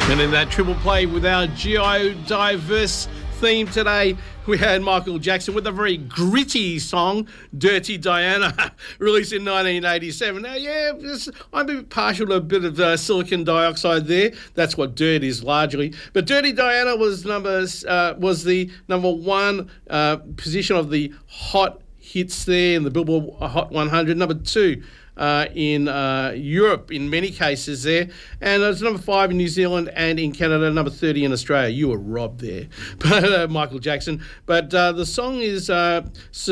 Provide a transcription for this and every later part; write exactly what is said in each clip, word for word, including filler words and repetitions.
And in that triple play with our geodiverse theme today, we had Michael Jackson with a very gritty song, Dirty Diana, released in nineteen eighty-seven. Now, yeah, I'm a bit partial to a bit of uh, silicon dioxide there. That's what dirt is largely. But Dirty Diana was number uh, was the number one uh, position of the hot hits there in the Billboard Hot one hundred. Number two Uh, in uh, Europe, in many cases there. And it's number five in New Zealand and in Canada, number thirty in Australia. You were robbed there, but uh, Michael Jackson. But uh, the song is uh,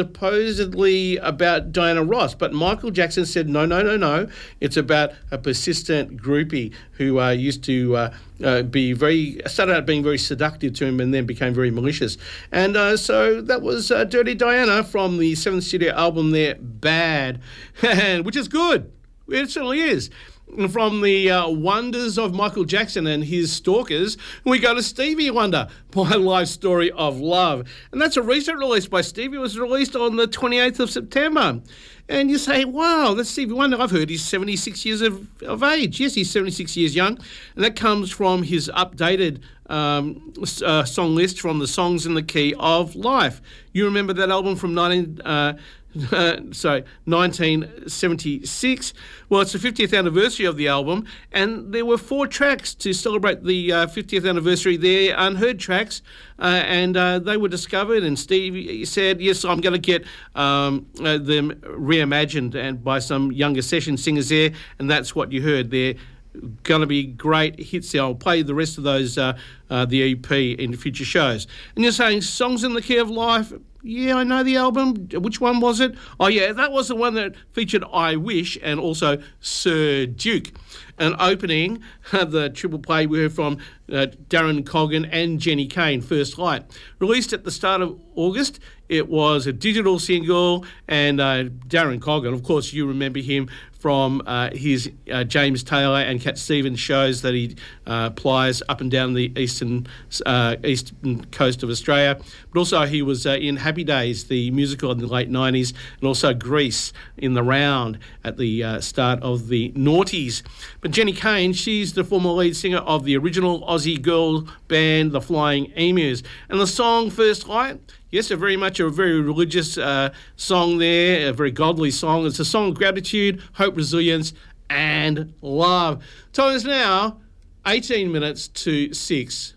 supposedly about Diana Ross, but Michael Jackson said, no, no, no, no. It's about a persistent groupie who uh, used to uh, uh, be very, started out being very seductive to him and then became very malicious. And uh, so that was uh, Dirty Diana from the seventh studio album there, Bad, which is good. It certainly is. From the uh, wonders of Michael Jackson and his stalkers, we go to Stevie Wonder, My Life Story of Love. And that's a recent release by Stevie. It was released on the twenty-eighth of September. And you say, wow, that's Stevie Wonder. I've heard he's seventy-six years of, of age. Yes, he's seventy-six years young. And that comes from his updated um, uh, song list from the Songs in the Key of Life. You remember that album from nineteen... Uh, Uh, sorry, nineteen seventy-six. Well, it's the fiftieth anniversary of the album, and there were four tracks to celebrate the uh, fiftieth anniversary. They're unheard tracks, uh, and uh, they were discovered. And Steve said, "Yes, I'm going to get um, uh, them reimagined and by some younger session singers there." And that's what you heard there. Going to be great hits there. I'll play the rest of those, uh, uh, the E P, in future shows. And you're saying Songs in the Key of Life. Yeah, I know the album. Which one was it? Oh, yeah, that was the one that featured I Wish and also Sir Duke. And opening the triple play, we heard from uh, Darren Coggan and Jenny Kane, First Light. Released at the start of August, it was a digital single, and uh, Darren Coggan, of course, you remember him from uh, his uh, James Taylor and Cat Stevens shows that he uh, plies up and down the eastern uh, eastern coast of Australia. But also he was uh, in Happy Days, the musical in the late nineties, and also Grease in The Round at the uh, start of the noughties. But Jenny Kane, she's the former lead singer of the original Aussie girl band, the Flying Emus. And the song First Light, yes, a very much a very religious uh, song there, a very godly song. It's a song of gratitude, hope, resilience, and love. Time is now eighteen minutes to six.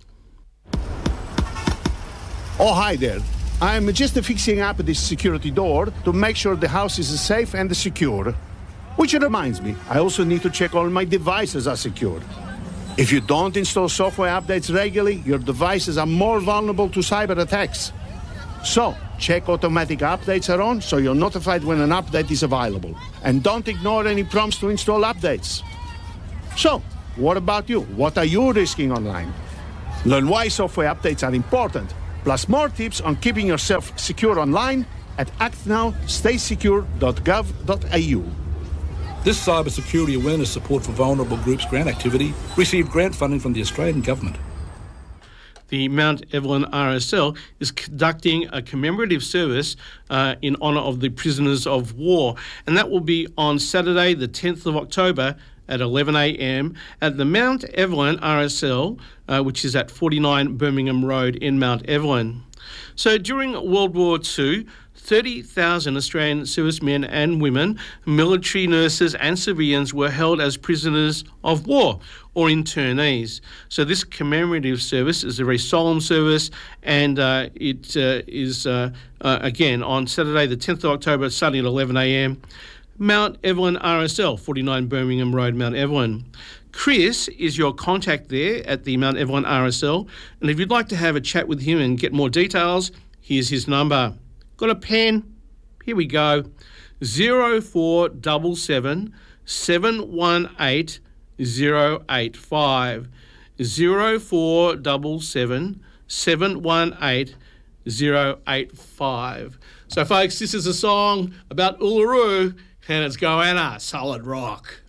Oh, hi there. I'm just fixing up this security door to make sure the house is safe and secure. Which reminds me, I also need to check all my devices are secured. If you don't install software updates regularly, your devices are more vulnerable to cyber attacks. So, check automatic updates are on so you're notified when an update is available. And don't ignore any prompts to install updates. So, what about you? What are you risking online? Learn why software updates are important, plus more tips on keeping yourself secure online at act now stay secure dot gov dot a u. This cybersecurity awareness support for vulnerable groups grant activity received grant funding from the Australian Government. The Mount Evelyn R S L is conducting a commemorative service uh, in honour of the prisoners of war, and that will be on Saturday the tenth of October at eleven a m at the Mount Evelyn R S L, uh, which is at forty-nine Birmingham Road in Mount Evelyn. So during World War Two, thirty thousand Australian servicemen and women, military nurses and civilians were held as prisoners of war or internees. So this commemorative service is a very solemn service, and uh, it uh, is, uh, uh, again, on Saturday the tenth of October, starting at eleven a m Mount Evelyn R S L, forty-nine Birmingham Road, Mount Evelyn. Chris is your contact there at the Mount Evelyn R S L, and if you'd like to have a chat with him and get more details, here's his number. Got a pen? Here we go. zero four seven seven, seven one eight, zero eight five. zero four seven seven, seven one eight, zero eight five. So folks, this is a song about Uluru, and it's Goanna, Solid Rock.